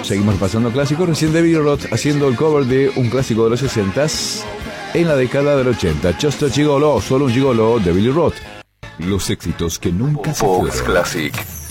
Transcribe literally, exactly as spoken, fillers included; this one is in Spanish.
Seguimos pasando clásicos. Recién David Roth haciendo el cover de un clásico de los sesentas en la década del ochenta. Just a Gigolo, solo un gigolo de Billy Roth. Los éxitos que nunca se Vox fueron. Classic.